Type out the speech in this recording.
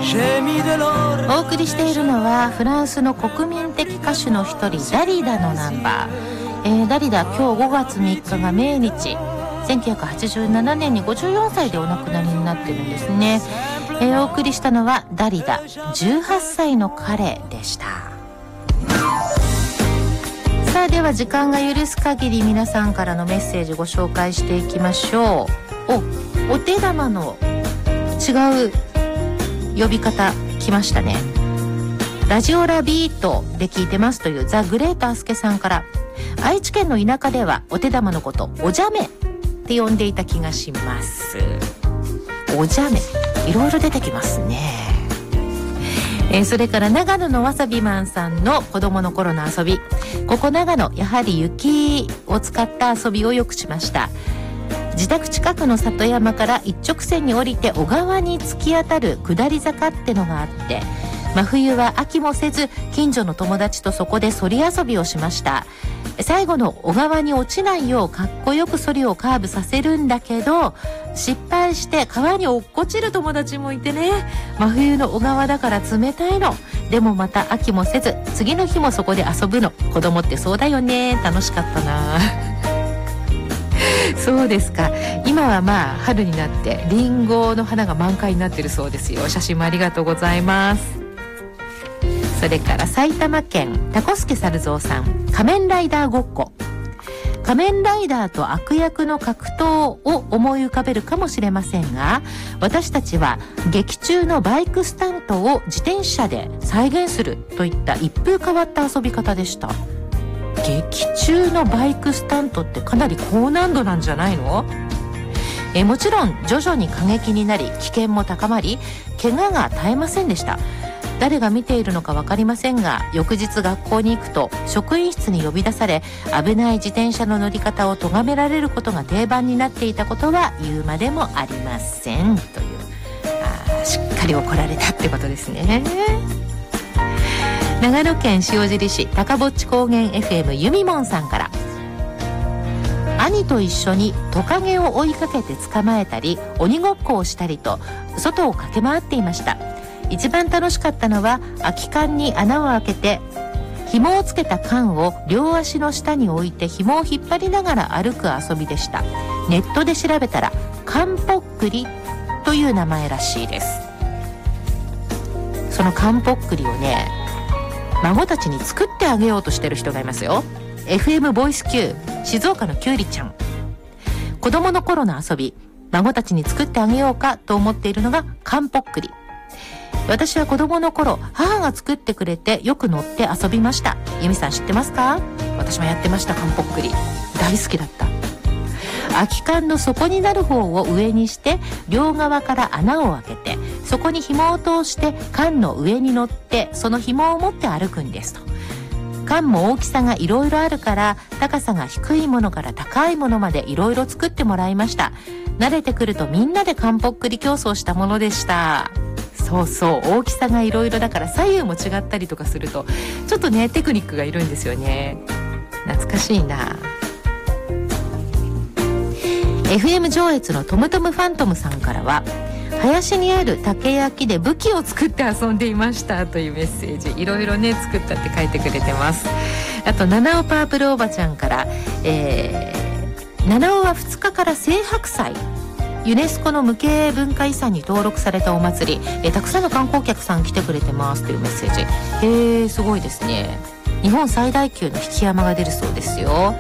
お送りしているのはフランスの国民的歌手の一人ダリダのナンバー、ダリダ今日5月3日が命日、1987年に54歳でお亡くなりになってるんですね。お送りしたのはダリダ18歳の彼でした。さあでは時間が許す限り皆さんからのメッセージご紹介していきましょう。お手玉の違う呼び方来ましたね。ラジオラビートで聞いてますというザ・グレートアスケさんから、愛知県の田舎ではお手玉のことおじゃめって呼んでいた気がします。おじゃめいろいろ出てきますね。それから長野のわさびマンさんの子供の頃の遊び、ここ長野やはり雪を使った遊びをよくしました。自宅近くの里山から一直線に降りて小川に突き当たる下り坂ってのがあって、真冬は飽きもせず近所の友達とそこでそり遊びをしました。最後の小川に落ちないようかっこよくそりをカーブさせるんだけど、失敗して川に落っこちる友達もいてね。真冬の小川だから冷たいの。でもまた飽きもせず次の日もそこで遊ぶの。子供ってそうだよね。楽しかったな。そうですか。今はまあ春になってリンゴの花が満開になってるそうですよ。写真もありがとうございます。それから埼玉県タコスケサルゾウさん、仮面ライダーごっこ。仮面ライダーと悪役の格闘を思い浮かべるかもしれませんが、私たちは劇中のバイクスタントを自転車で再現するといった一風変わった遊び方でした。劇中のバイクスタントってかなり高難度なんじゃないの？もちろん徐々に過激になり危険も高まり、怪我が絶えませんでした。誰が見ているのか分かりませんが、翌日学校に行くと職員室に呼び出され、危ない自転車の乗り方を咎められることが定番になっていたことは言うまでもありませんという、しっかり怒られたってことですね。長野県塩尻市高ぼっち高原 FM ゆみもんさんから、兄と一緒にトカゲを追いかけて捕まえたり鬼ごっこをしたりと外を駆け回っていました。一番楽しかったのは空き缶に穴を開けて紐をつけた缶を両足の下に置いて紐を引っ張りながら歩く遊びでした。ネットで調べたら缶ぽっくりという名前らしいです。その缶ぽっくりをね、孫たちに作ってあげようとしてる人がいますよ。 FM ボイス Q 静岡のきゅうりちゃん、子供の頃の遊び、孫たちに作ってあげようかと思っているのが缶ぽっくり。私は子供の頃母が作ってくれてよく乗って遊びました。由美さん知ってますか？私もやってました。缶ぽっくり大好きだった。空き缶の底になる方を上にして両側から穴を開けて、そこに紐を通して缶の上に乗ってその紐を持って歩くんですと。缶も大きさがいろいろあるから、高さが低いものから高いものまでいろいろ作ってもらいました。慣れてくるとみんなで缶ぽっくり競争したものでした。そうそう、大きさがいろいろだから左右も違ったりとかするとちょっとねテクニックがいるんですよね。懐かしいな。 FM 上越のトムトムファントムさんからは、林にある竹焼きで武器を作って遊んでいましたというメッセージ、いろいろね作ったって書いてくれてます。あと七尾パープルおばちゃんから、七尾は2日から青白祭、ユネスコの無形文化遺産に登録されたお祭り、たくさんの観光客さん来てくれてますというメッセージ。すごいですね。日本最大級の引き山が出るそうですよ。